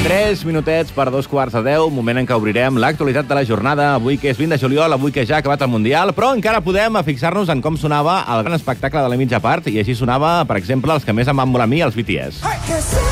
3 minutets per 2:15, moment en què obrirem l'actualitat de la jornada. Avui que és 20 de juliol, avui que ja ha acabat el Mundial, però encara podem fixar-nos en com sonava el gran espectacle de la mitja part, i així sonava, per exemple, els que més em van voler a mi, els BTS.